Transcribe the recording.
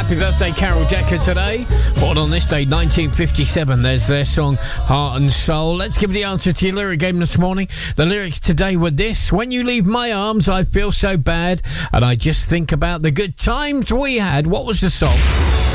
Happy birthday, Carol Decker, today. Born on this day, 1957. There's their song, Heart and Soul. Let's give the answer to your lyric game this morning. The lyrics today were this: when you leave my arms, I feel so bad, and I just think about the good times we had. What was the song?